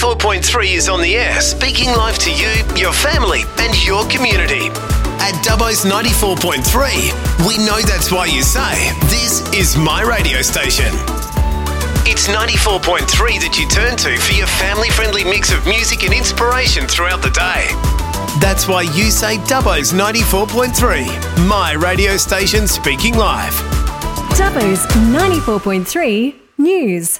94.3 is on the air, speaking live to you, your family and your community. At Dubbo's 94.3, we know that's why you say, this is my radio station. It's 94.3 that you turn to for your family-friendly mix of music and inspiration throughout the day. That's why you say Dubbo's 94.3, my radio station speaking live. Dubbo's 94.3 News.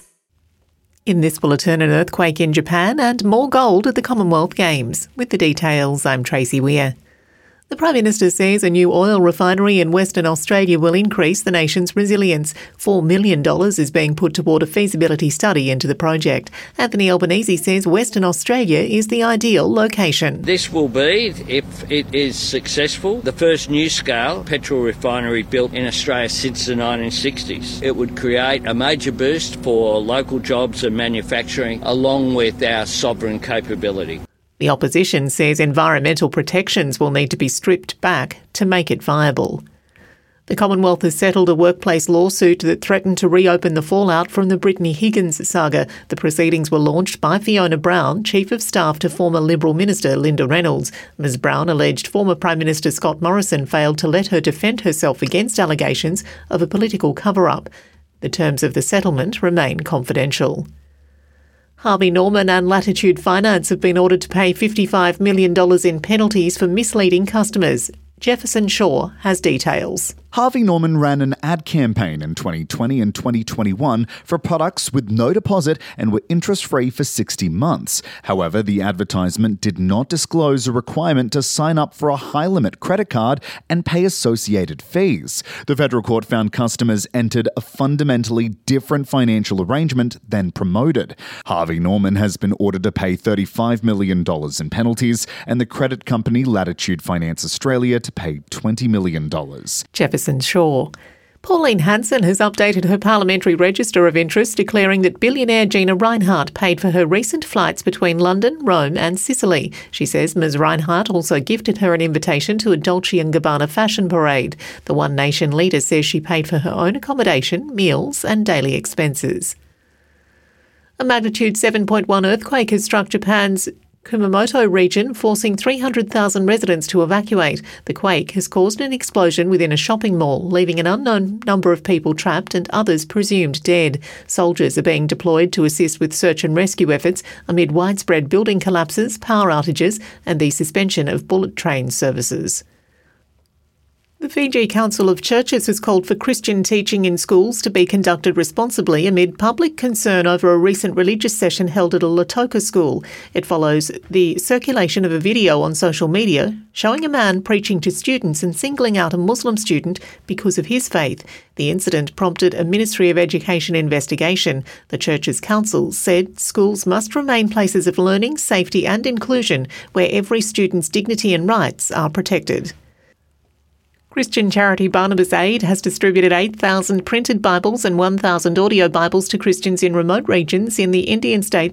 In this bulletin, an earthquake in Japan and more gold at the Commonwealth Games. With the details, I'm Tracy Weir. The Prime Minister says a new oil refinery in Western Australia will increase the nation's resilience. $4 million is being put toward a feasibility study into the project. Anthony Albanese says Western Australia is the ideal location. This will be, if it is successful, the first new-scale petrol refinery built in Australia since the 1960s. It would create a major boost for local jobs and manufacturing, along with our sovereign capability. The opposition says environmental protections will need to be stripped back to make it viable. The Commonwealth has settled a workplace lawsuit that threatened to reopen the fallout from the Brittany Higgins saga. The proceedings were launched by Fiona Brown, Chief of Staff to former Liberal Minister Linda Reynolds. Ms Brown alleged former Prime Minister Scott Morrison failed to let her defend herself against allegations of a political cover-up. The terms of the settlement remain confidential. Harvey Norman and Latitude Finance have been ordered to pay $55 million in penalties for misleading customers. Jefferson Shaw has details. Harvey Norman ran an ad campaign in 2020 and 2021 for products with no deposit and were interest-free for 60 months. However, the advertisement did not disclose a requirement to sign up for a high-limit credit card and pay associated fees. The federal court found customers entered a fundamentally different financial arrangement than promoted. Harvey Norman has been ordered to pay $35 million in penalties and the credit company Latitude Finance Australia to pay $20 million. Jefferson Shaw. Pauline Hanson has updated her parliamentary register of interest, declaring that billionaire Gina Rinehart paid for her recent flights between London, Rome and Sicily. She says Ms Rinehart also gifted her an invitation to a Dolce & Gabbana fashion parade. The One Nation leader says she paid for her own accommodation, meals and daily expenses. A magnitude 7.1 earthquake has struck Japan's Kumamoto region, forcing 300,000 residents to evacuate. The quake has caused an explosion within a shopping mall, leaving an unknown number of people trapped and others presumed dead. Soldiers are being deployed to assist with search and rescue efforts amid widespread building collapses, power outages and the suspension of bullet train services. The Fiji Council of Churches has called for Christian teaching in schools to be conducted responsibly amid public concern over a recent religious session held at a Lautoka school. It follows the circulation of a video on social media showing a man preaching to students and singling out a Muslim student because of his faith. The incident prompted a Ministry of Education investigation. The Churches Council said schools must remain places of learning, safety and inclusion where every student's dignity and rights are protected. Christian charity Barnabas Aid has distributed 8,000 printed Bibles and 1,000 audio Bibles to Christians in remote regions in the Indian states